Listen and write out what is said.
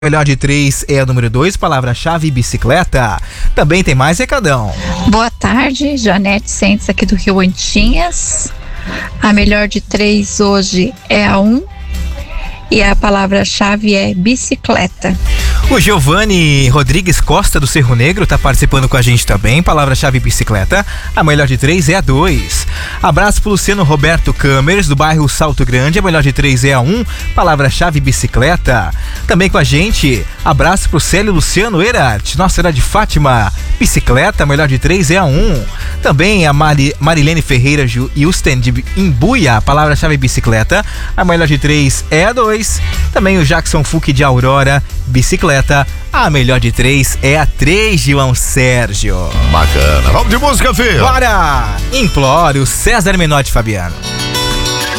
Melhor de 3 é a número 2, palavra-chave bicicleta. Também tem mais recadão. Boa tarde, Janete Sentes aqui do Rio Antinhas. A melhor de 3 hoje é a 1 e a palavra-chave é bicicleta. O Giovanni Rodrigues Costa do Cerro Negro tá participando com a gente também. Palavra-chave bicicleta. A melhor de 3 é a 2. Abraço pro Luciano Roberto Câmeres do bairro Salto Grande. A melhor de 3 é a 1. Palavra-chave bicicleta. Também com a gente. Abraço pro Célio Luciano Erart, Nossa Senhora de Fátima. Bicicleta. A melhor de 3 é a 1. Também a Marilene Ferreira Houston de Imbuia. Palavra-chave bicicleta. A melhor de 3 é a 2. Também o Jackson Fuque de Aurora. Bicicleta. A melhor de 3 é a 3, João Sérgio. Bacana. Vamos de música, filho. Bora! Implore o César Menotti, Fabiano.